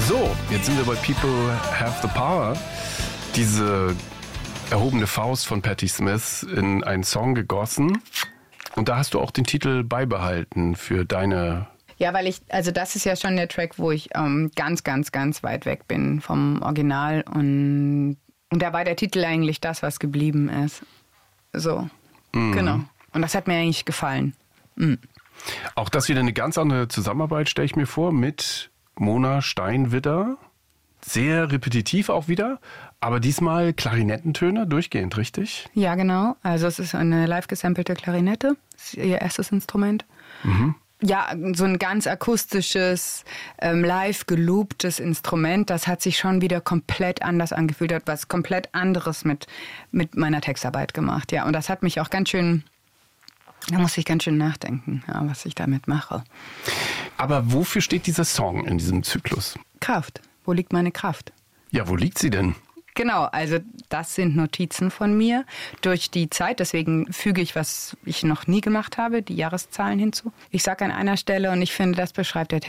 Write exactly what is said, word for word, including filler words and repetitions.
So, jetzt sind wir bei People Have the Power. Diese erhobene Faust von Patti Smith in einen Song gegossen. Und da hast du auch den Titel beibehalten für deine... Ja, weil ich, also das ist ja schon der Track, wo ich ähm, ganz, ganz, ganz weit weg bin vom Original. Und, und da war der Titel eigentlich das, was geblieben ist. So, mhm. Genau. Und das hat mir eigentlich gefallen. Mhm. Auch das wieder eine ganz andere Zusammenarbeit, stelle ich mir vor, mit Mona Steinwitter. Sehr repetitiv auch wieder, aber diesmal Klarinettentöne durchgehend, richtig? Ja, genau. Also es ist eine live gesampelte Klarinette. Das ist ihr erstes Instrument. Mhm. Ja, so ein ganz akustisches, ähm, live gelooptes Instrument. Das hat sich schon wieder komplett anders angefühlt, hat was komplett anderes mit, mit meiner Textarbeit gemacht. Ja, und das hat mich auch ganz schön, da muss ich ganz schön nachdenken, ja, was ich damit mache. Aber wofür steht dieser Song in diesem Zyklus? Kraft. Wo liegt meine Kraft? Ja, wo liegt sie denn? Genau, also das sind Notizen von mir durch die Zeit. Deswegen füge ich, was ich noch nie gemacht habe, die Jahreszahlen hinzu. Ich sage an einer Stelle, und ich finde, das beschreibt der Text